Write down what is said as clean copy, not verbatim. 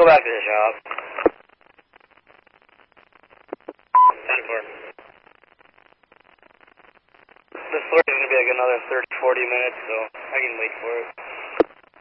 go back to the shop. 10-4. This story is going to be like another 30, 40 minutes, so I can wait for it.